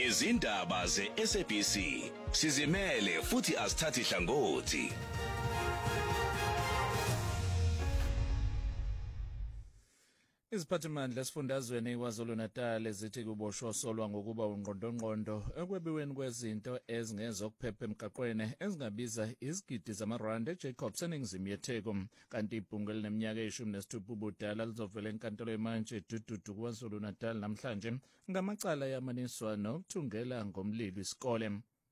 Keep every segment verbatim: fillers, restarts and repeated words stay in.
izindaba ze-S A B C sizimele futhi asithathi hlangothi. Iziphathimandla esifundazweni KwaZulu-Natal zithi kuboshwa solwa ngokuba ungqondongqondo ekwebiweni kwezinto ezingezokuphepha emgaqweni ezingabiza izigidi zamarandi eJacobs eningizimu yeTheku, kanti ibhungu elineminyaka eyishumi nesithupha ubudala lizovela enkantolo yemantshi edududu KwaZulu-Natal namhlanje ngamacala yamaniswa nokuthungela ngomlilo isikole.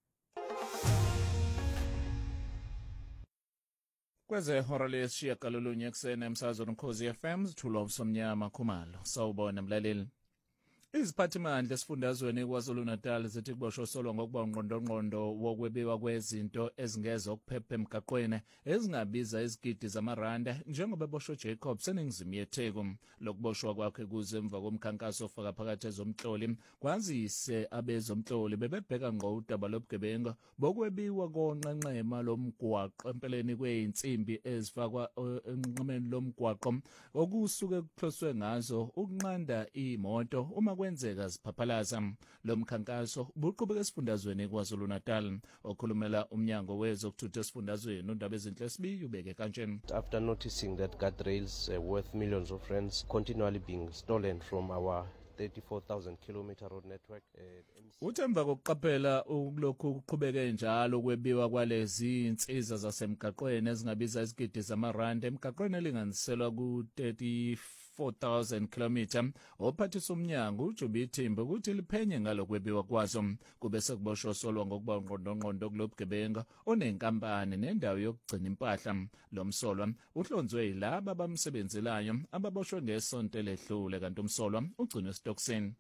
Kweze hora lesishiyagalolunye ekuseni emsakazweni Ukhozi F M zithulwa usomnyama Khumalo. Sawubona mlaleli. Iziphathimandla esifundazweni KwaZulu-Natal zithi kuboshwa solwa ngokuba ungqondongqondo wokwebiwa kwezinto ezingezokuphepha emgaqweni ezingabiza izigidi zamarandi njengoba boshwa Jacobs eningizimu yeTheku. Lokuboshwa kwakhe kuze emva komkhankaso ofaka phakathi ezomhloli kwazise abezomhloli bebebheka ngqo udaba lobugebengu bokwebiwa konqenqema lomgwaqo empeleni kweinsimbi ezifakwa enqemeni lomgwaqo okusuke kuhloswe ngazo ukunqanda imoto uma kwenzeka ziphaphalaza. Lo mkhankaso buqhubeka esifundazweni KwaZulu-Natal. Okhulumela umnyango wezokuthutha esifundazweni uNdaba ezinhle Sibiya ubeke kanje. After noticing that guardrails uh, worth millions of rands continually being stolen from our thirty-four thousand kilometer road network. Uthemba kokuqaphela ukulokhu kuqhubeke njalo ukwebiwa kwalezi insiza zasemgaqweni ezingabiza izigidi zamarandi emgaqweni elinganiselwa ku thirty-four thousand kilometer. Ophathisa umnyango uJubi Thimba ukuthi liphenye ngalokwebiwa kwazo. Kube sekuboshwa solwa ngokuba ungqondongqondo kulobugebengu onenkampani nendawo yokugcina impahla. Lo msolwa uhlonzwe yilabo abamsebenzelayo ababoshwe ngesonto eledlule kanti umsolwa ugcinwe Stockson.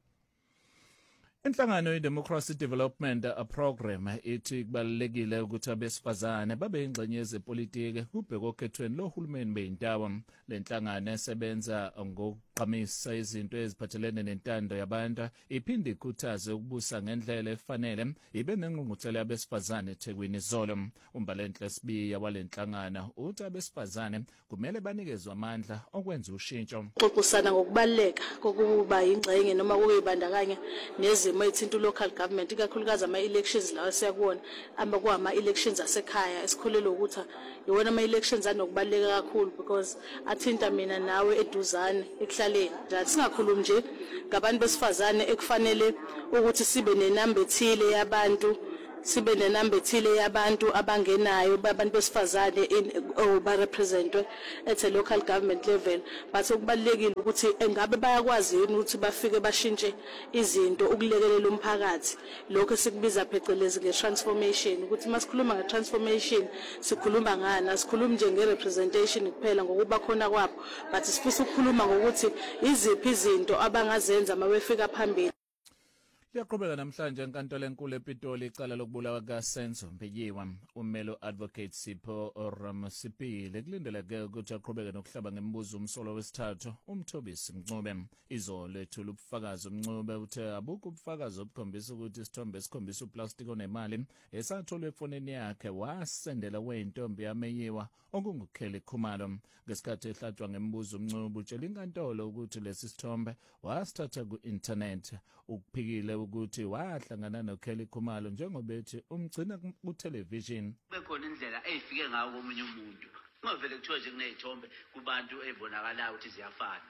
Inhlangano ye-Democracy Development Program ithi kubalulekile ukuthi abesifazane babe yingxenye yezepolitiki kubhekwa okhethweni lohulumeni beyindawo. Le nhlangano esebenza ngokuqhamisa izinto eziphathelene nentando yabantu iphinde ikhuthaze ukubusa ngendlela efanele ibe nengqungquthela yabesifazane eThekwini izolo. Umbalenhle Sibiya wale nhlangano uthi abesifazane kumele banikezwe amandla okwenza ushintsho. Xoxisana ngokubaleka kokuba yingxenye noma ukuyibandakanya nezi ethinta local government ikakhulukazi ama-elections lawa siyakubona amba kuhama-elections asekhaya esikholelwa ukuthi iwona ama-elections anokubaluleka kakhulu because athinta mina nawe eduzane ekuhlaleni. Singakhulumi nje ngabantu besifazane ekufanele ukuthi sibe nenamba ethile yabantu sibe nenamba ethile yabantu abangenayo babantu besifazane ba representwe at a local government level, but okubalekile ukuthi engabe bayakwazi yini ukuthi bafike bashintshe izinto ukulekelela umphakathi. Lokho sikubiza phecelezi nge-transformation, ukuthi masikhuluma nge-transformation sikhuluma ngani, asikhulumi nje nge-representation kuphela ngokuba khona kwabo, but sifisa ukukhuluma ngokuthi iziphi izinto abangazenza mabefika phambili. Liyaqhubeka namhlanje enkantolo enkulu ePitoli icala lokubulawa kaSenzo Mbiyiwa. Ummeli advocate Sipho Ramasipile kulindeleke ukuthi aqhubeke nokuhlaba ngemibuzo umsolo wesithathu uMthobisi Mncube. Izolo ethula ubufakazi uMncube uthe abukho ubufakazi obukhombisa ukuthi isithombe esikhombisa uplastic onemali esatholwe efonini yakhe wasendela wentombi yameyiwa okunguKheli Khumalo. Ngesikhathi ehlatshwa ngemibuzo uMncube utshela inkantolo ukuthi lesi sithombe wasithatha ku-internet. Ukuphikile ukuthi wahlangana noKheli Khumalo njengoba ethi umgcina ku-television. Bekhona indlela eyifike ngayo komunye umuntu. Ungavele kuthiwa nje kunezithombe kubantu ezibonakalayo ukuthi ziyafana.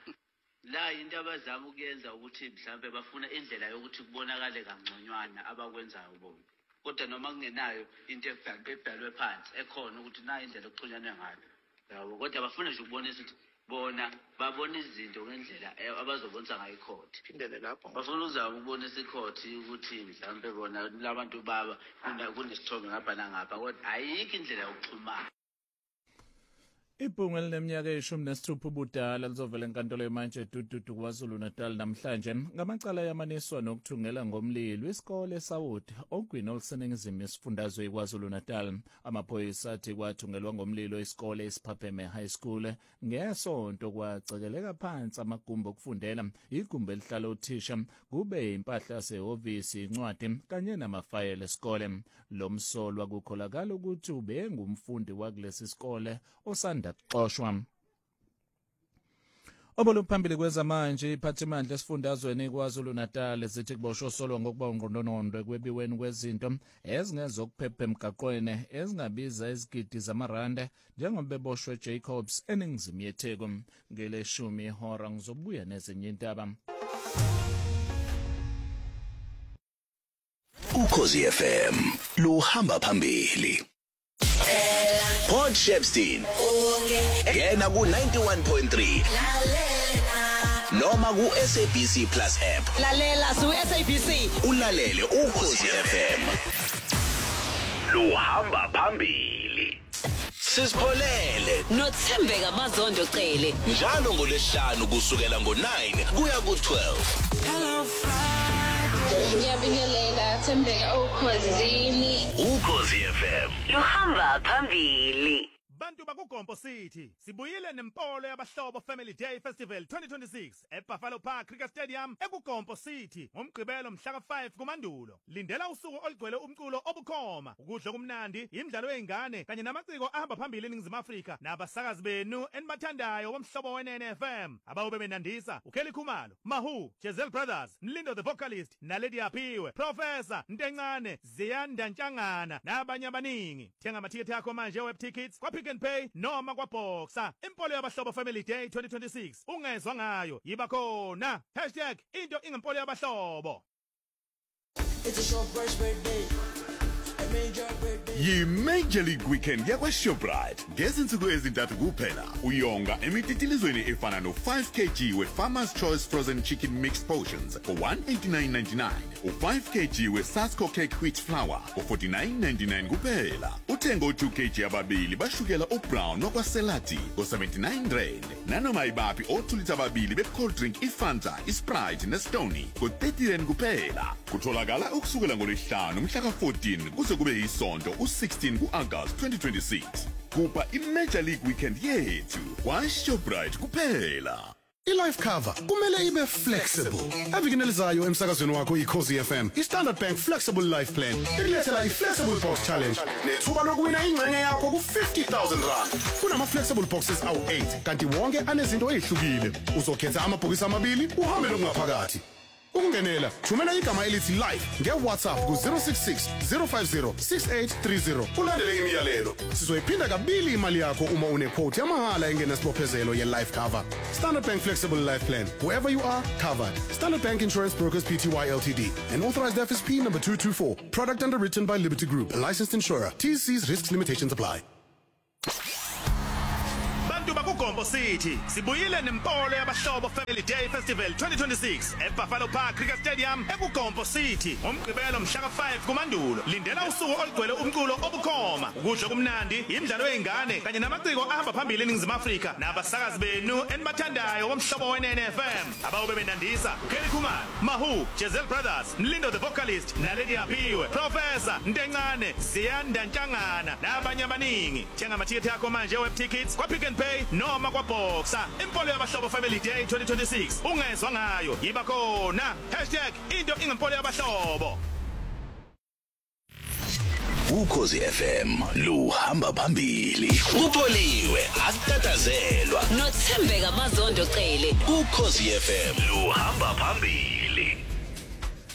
La into abazama ukuyenza ukuthi mhlambe bafuna indlela yokuthi kubonakale kangconywana abakwenzayo bona. Kodwa noma kungenayo into ebhalwe phansi ekhona ukuthi na indlela okuxhunyanwe ngayo. Yabo kodwa bafuna nje ukubonisa ukuthi bona babona izinto ngendlela abazobonisa ngayo icourt. Phindele lapho bafuna uzama ukubonisa icourt ukuthi mhlambe bona labantu baba kunesithombe ngapha nangapha kodwa ayikho indlela yokuxhumana. Ibhungu elineminyaka eyishumi nesithupha ubudala lizovela enkantolo yemantshi edududu KwaZulu-Natal namhlanje ngamacala yamaniswa nokuthungela ngomlilo isikole eSawoti ogwini oluseningizimu yesifundazwe KwaZulu-Natal. Amaphoyisa athi kwathungelwa ngomlilo isikole eSiphapheme High School ngesonto kwacekeleka phansi amagumbi okufundela, igumbi elihlala uthisha, kube impahla yasehhovisi, incwadi kanye namafayela esikole. Lo msolwa kukholakala ukuthi ube ngumfundi wakulesi sikole osanda kuxoshwa. Oboluphambili kwezamanje iphathimandla esifundazweni kwaZulu Natal zithi kuboshwa solo ngokuba ungqondonondo kwebiweni kwezinto ezingezokuphepha emgaqweni ezingabiza izigidi zamarande njengoba beboshwe Jacobs eningizimu yeTheku ngeleshumi ihora ngizobuya nezinye indaba. Ukhozi F M luhamba phambili. Port Shepstone ngena ku ninety-one point three noma ku S A B C Plus app. Lalela su S A B C Ulalele Ukhozi F M luhamba phambili. Sisipholele nothembeka Mazondo Cele njalo ngolesihlanu kusukela ngo nine kuya ku twelve. Hello Friday. Ngiyabingelela Thembeka Ukhosini. Ukhozi F M luhamba phambili. Bantu bakugompo City sibuyile nempolo yabahlobo Family Day Festival twenty twenty-six eBuffalo Park Cricket Stadium ekugompo City ngomgqibelo mhla ka five kuMandulo. Lindela usuku olugcwele umculo obukhoma, ukudla kumnandi, imidlalo yeingane kanye namaciko ahamba phambili eNingizimu Afrika nabasakazi benu enibathandayo bomhlobo we N F M abawube benandisa uKelly Khumalo, Mahu, Jezel Brothers, Mlindo the vocalist naLady Aphiwe, Professor Ntencane, Ziyanda Ntshangana nabanye abaningi. Thenga amathikithi akho manje web tickets kwa Pick and Pay noma kwa Boxer. Impolo yabahlobo Family Day twenty twenty-six ungezwa ngayo yiba khona hashtag into ingempolo yabahlobo. It's a short birthday. A major birthday. Yi-Major League Weekend yakwa-Shoprite. Ngezinsuku ezintathu kuphela uyonga emititilizweni efana no five kilograms we-Farmer's Choice Frozen Chicken Mixed Portions for one eighty-nine ninety-nine, u-five kilograms we-Sasco Cake Wheat Flour for forty-nine ninety-nine kuphela. Uthenga u-two kilograms ababili bashukela o-Brown nokwaSelati for seventy-nine rand. Nanoma ibaphi o-two litha ababili be-cold drink iFanta, iSprite neStony for thirty rand kuphela. Kutholakala ukusukela ngolesihlanu mhla ka fourteen kuze kube yisonto u-sixteen ku-August twenty twenty-six. Kupa i-Major League Weekend yethu kwa-Shoprite kuphela. I-life cover kumele ibe flexible. Evikini elizayo emsakazweni wakho iKhosi F M, i-Standard Bank Flexible Life Plan ikulethela i-Flexible Box Challenge nethuba lokuwina ingxenye yakho ku-fifty thousand rand. Kunama-flexible boxes awu eight kanti wonke anezinto ezihlukile. Uzokhetha amabhokisi amabili uhambe lokungaphakathi. Ukungenela thumela igama elithi live nge-WhatsApp ku zero six six zero five zero six eight three zero. Ulandele imiyalelo. Sizoyiphinda kabili imali yakho uma une-quote yamahala engenasibophezelo ye-life cover. Standard Bank Flexible Life Plan. Wherever you are, covered. Standard Bank Insurance Brokers Pty Ltd. An authorized F S P number two two four. Product underwritten by Liberty Group. A licensed insurer. T C's risks limitations apply. Bakugompo City sibuyile nempolo yabahlobo Family Day Festival twenty twenty-six eBuffalo Park Cricket Stadium ekugompo City ngomgqibelo mhla ka five kuMandulo. Lindela usuku olugcwele umculo obukhoma, ukudla kumnandi, imidlalo yeingane kanye namaciko ahamba phambili eNingizimu Afrika nabasakazi benu enibathandayo bomhlobo we N F M abawube benandisa uKelly Khumalo, Mahu, Jezel Brothers, Mlindo the vocalist naLady Aphiwe, Professor Ntencane, Ziyanda Ntshangana nabanye abaningi. Thenga amathikithi akho manje web tickets kwa Pick and Pay noma kwa Boxer. Impolo yabahlobo Family Day twenty twenty-six ungezwa ngayo yiba khona hashtag into ingempolo yabahlobo. Ukhozi F M luhamba phambili. Upoliwe asitatazelwa nothembeka Mazondo Cele. Ukhozi F M luhamba phambili.